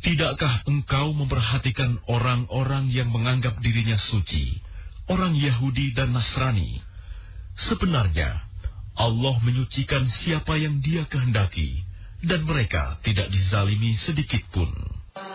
Tidakkah engkau memperhatikan orang-orang yang menganggap dirinya suci, orang Yahudi dan Nasrani? Sebenarnya, Allah menyucikan siapa yang Dia kehendaki, dan mereka tidak dizalimi sedikit pun.